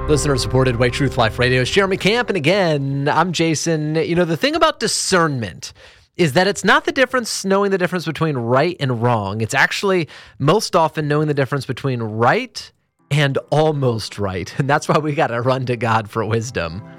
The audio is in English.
Listener-supported Way Truth Life Radio's Jeremy Camp, and again, I'm Jason. The thing about discernment is that it's not knowing the difference between right and wrong. It's actually most often knowing the difference between right and almost right. And that's why we got to run to God for wisdom.